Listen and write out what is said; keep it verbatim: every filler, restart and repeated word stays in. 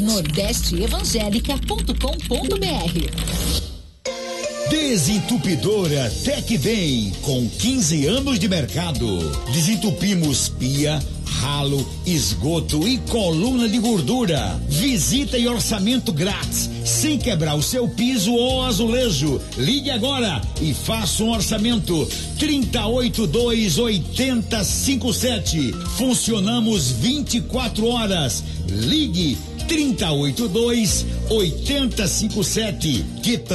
site nordeste evangélica ponto com ponto br. Desentupidora Tecvem, com quinze anos de mercado. Desentupimos pia, ralo, esgoto e coluna de gordura. Visita e orçamento grátis, sem quebrar o seu piso ou azulejo. Ligue agora e faça um orçamento. trinta e oito, dois, oitenta, cinquenta e sete. Funcionamos vinte e quatro horas. Ligue trinta e oito, dois, oitenta, cinquenta e sete. Que